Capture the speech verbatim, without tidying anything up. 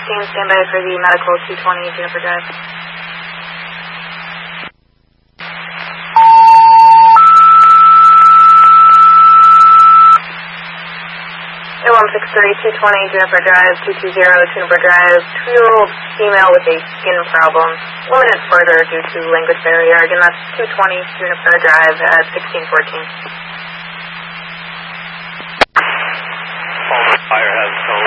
sixteen, standby for the medical two twenty Juniper Drive. one six three, two twenty Juniper Drive, two two zero Juniper Drive, two-year-old female with a skin problem, limited further due to language barrier. Again, that's two twenty Juniper Drive at sixteen fourteen. Fire has no